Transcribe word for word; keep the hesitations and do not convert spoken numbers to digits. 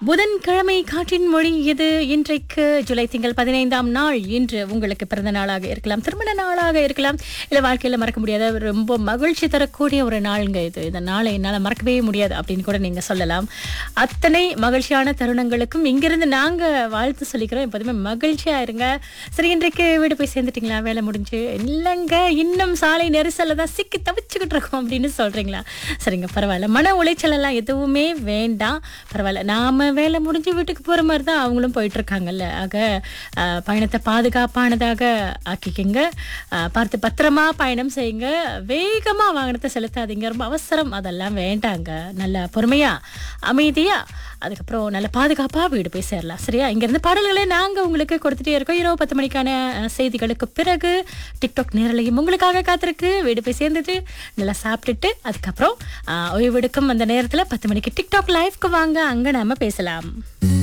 புதன்கிழமை காற்றின் மொழி இது. இன்றைக்கு ஜூலை திங்கள் பதினைந்தாம் நாள். இன்று உங்களுக்கு பிறந்த நாளாக இருக்கலாம், திருமண நாளாக இருக்கலாம், இல்லை வாழ்க்கையில் மறக்க முடியாத ரொம்ப மகிழ்ச்சி தரக்கூடிய ஒரு நாளுங்க இது. இந்த நாளை என்னால் மறக்கவே முடியாது அப்படின்னு கூட நீங்கள் சொல்லலாம். அத்தனை மகிழ்ச்சியான தருணங்களுக்கும் இங்கிருந்து நாங்கள் வாழ்த்து சொல்லிக்கிறோம். எப்போதுமே மகிழ்ச்சியாக இருங்க. சரி, இன்றைக்கு வீடு போய் சேர்ந்துட்டிங்களா? வேலை முடிஞ்சு? இல்லைங்க, இன்னும் சாலை நெரிசலில் தான் சிக்கி தவிச்சுக்கிட்டு இருக்கோம் அப்படின்னு சொல்கிறீங்களா? சரிங்க, பரவாயில்ல. மன உளைச்சல் எல்லாம் எதுவுமே வேண்டாம், பரவாயில்ல. நாம வேலை முடிஞ்சு வீட்டுக்கு போற மாதிரி தான் அவங்களும் போயிட்டு இருக்காங்கல்ல. ஆக அஹ், பயணத்தை பாதுகாப்பானதாக ஆக்கிக்கங்க. அஹ், பார்த்து பத்திரமா பயணம் செய்யுங்க. வேகமா வாகனத்தை செலுத்தாதீங்க, ரொம்ப அவசரம் அதெல்லாம் வேண்டாங்க. நல்ல பொறுமையா அமைதியா அதுக்கப்புறம் நல்ல பாதுகாப்பா வீடு போய் சேரலாம். சரியா? இங்கிருந்து பாடல்களை நாங்க உங்களுக்கு கொடுத்துட்டே இருக்கோம். இரவு பத்து மணிக்கான அஹ், செய்திகளுக்கு பிறகு டிக்டாக் நேரலையும் உங்களுக்காக காத்திருக்கு. வீடு போய் சேர்ந்துட்டு நல்லா சாப்பிட்டுட்டு அதுக்கப்புறம் அஹ், ஓய்வெடுக்கும் அந்த நேரத்துல பத்து மணிக்கு டிக்டாக் லைவ்க்கு வாங்க, அங்க நாம பேசலாம்.